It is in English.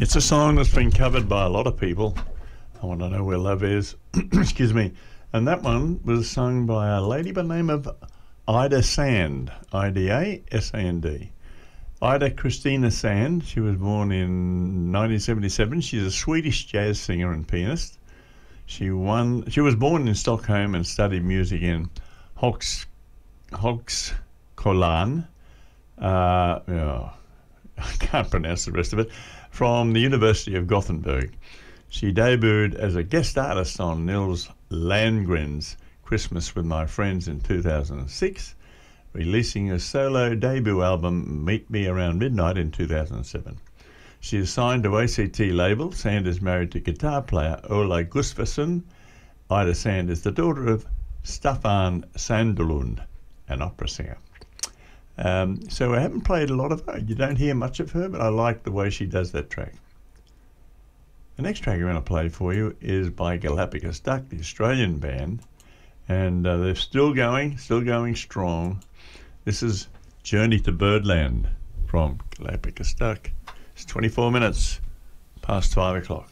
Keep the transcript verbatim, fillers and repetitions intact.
It's a song that's been covered by a lot of people. I Want to Know Where Love Is. Excuse me. And that one was sung by a lady by the name of Ida Sand. I D A S A N D. Ida Christina Sand. She was born in nineteen seventy-seven. She's a Swedish jazz singer and pianist. She won. She was born in Stockholm and studied music in Högs, Högskolan. Uh, yeah, I can't pronounce the rest of it. From the University of Gothenburg. She debuted as a guest artist on Nils Landgren's Christmas with My Friends in two thousand six, releasing a solo debut album, Meet Me Around Midnight, in two thousand seven. She is signed to A C T label. Sand is married to guitar player Ola Gustafsson. Ida Sand is the daughter of Staffan Sandelund, an opera singer. Um, so I haven't played a lot of her. You don't hear much of her, but I like the way she does that track. The next track I'm going to play for you is by Galapagos Duck, the Australian band, and uh, they're still going, still going strong. This is Journey to Birdland from Galapagos Duck. It's twenty-four minutes past five o'clock.